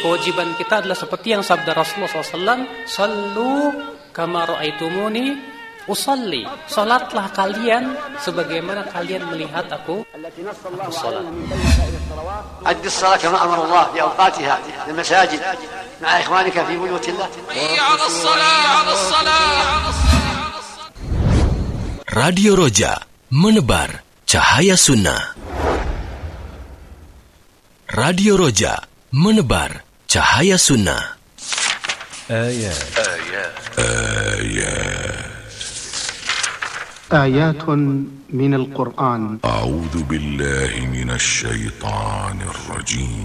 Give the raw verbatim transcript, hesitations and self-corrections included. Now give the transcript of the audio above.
kewajiban kita adalah seperti yang sabda Rasulullah shallallahu alaihi wasallam, "Sallu kama ra'aitumuni usalli." Salatlah kalian sebagaimana kalian melihat aku aku salat. أد الصلاة كما أمر الله بأوقاتها في المساجد مع إخوانك في بيوت الله. على الصلاة على الصلاة. Radio Roja menebar cahaya sunnah. Radio Roja menebar cahaya sunnah. آيات آيات آيات آيات من القرآن. أعوذ بالله من الشيطان الرجيم.